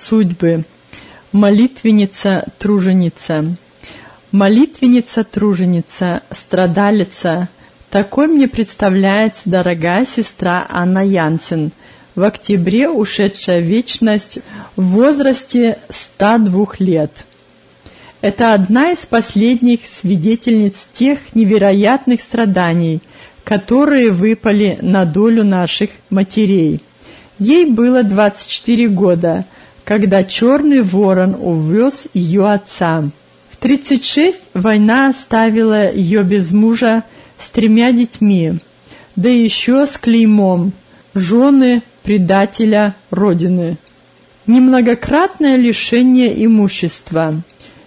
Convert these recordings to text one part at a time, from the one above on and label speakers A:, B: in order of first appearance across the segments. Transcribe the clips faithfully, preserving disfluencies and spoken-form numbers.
A: судьбы. Молитвенница-труженица. Молитвенница-труженица, страдалица. Такой мне представляется дорогая сестра Анна Янсен, в октябре ушедшая в вечность в возрасте ста двух лет. Это одна из последних свидетельниц тех невероятных страданий, которые выпали на долю наших матерей. Ей было двадцать четыре года, когда черный ворон увез ее отца. В тридцать шесть война оставила ее без мужа с тремя детьми, да еще с клеймом жены предателя Родины. Немногократное лишение имущества,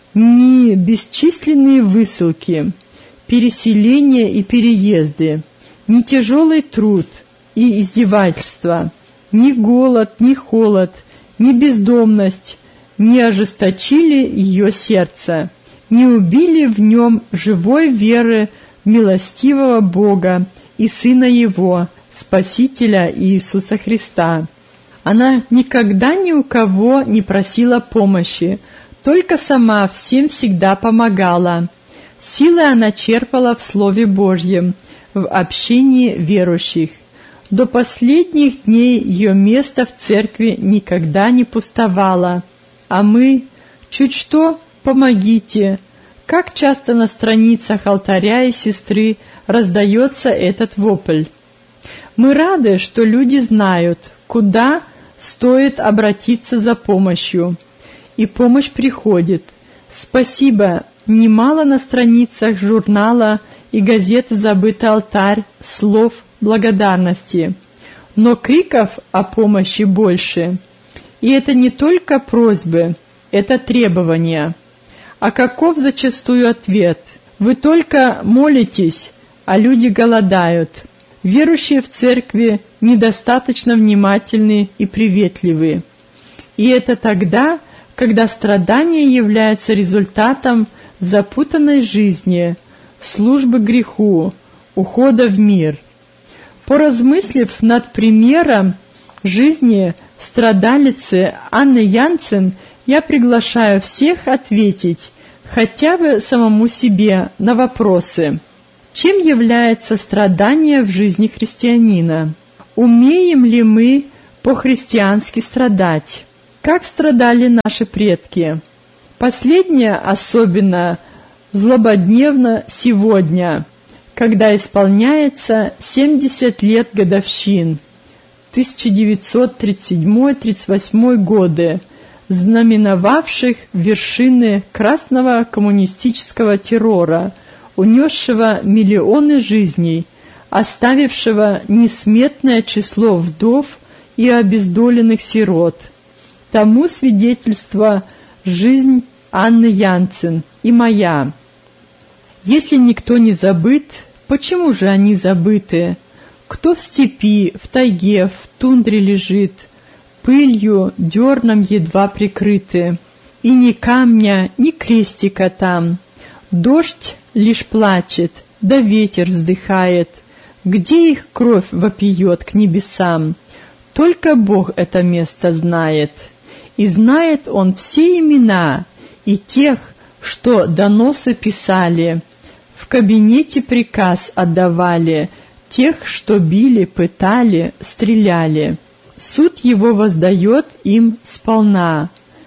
A: ни бесчисленные высылки, переселения и переезды, ни тяжелый труд и издевательства, ни голод, ни холод, ни бездомность не ожесточили ее сердце, не убили в нем живой веры в милостивого Бога и Сына Его, Спасителя Иисуса Христа. Она никогда ни у кого не просила помощи, только сама всем всегда помогала. Силы она черпала в Слове Божьем, в общении верующих. До последних дней ее место в церкви никогда не пустовало. А мы, чуть что, помогите. Как часто на страницах алтаря и сестры раздается этот вопль. Мы рады, что люди знают, куда стоит обратиться за помощью. И помощь приходит. Спасибо, немало на страницах журнала и газеты «Забытый алтарь» слов благодарности. Но криков о помощи больше. И это не только просьбы, это требования. А каков зачастую ответ? Вы только молитесь, а люди голодают. Верующие в церкви недостаточно внимательны и приветливы. И это тогда, когда страдание является результатом запутанной жизни, службы греху, ухода в мир. Поразмыслив над примером жизни страдалицы Анны Янсен, я приглашаю всех ответить хотя бы самому себе на вопросы. Чем является страдание в жизни христианина? Умеем ли мы по-христиански страдать? Как страдали наши предки? Последнее особенно злободневно сегодня, когда исполняется семьдесят лет годовщин тысяча девятьсот тридцать седьмой — тридцать восьмой годы, знаменовавших вершины красного коммунистического террора, унесшего миллионы жизней, оставившего несметное число вдов и обездоленных сирот. Тому свидетельство жизнь Анны Янсен и моя. Если никто не забыт, почему же они забыты? Кто в степи, в тайге, в тундре лежит, пылью, дерном едва прикрыты, и ни камня, ни крестика там. Дождь лишь плачет, да ветер вздыхает. Где их кровь вопиет к небесам? Только Бог это место знает. И знает Он все имена, и тех, что доносы писали, в кабинете приказ отдавали, тех, что били, пытали, стреляли. Суд Его воздает им сполна.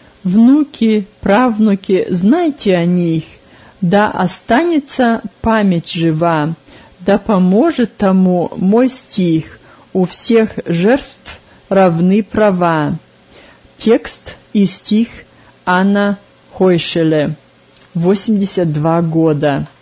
A: Внуки, правнуки, знайте о них, да останется память жива, да поможет тому мой стих, у всех жертв равны права. Текст и стих Анна Хойшеле, восемьдесят два года.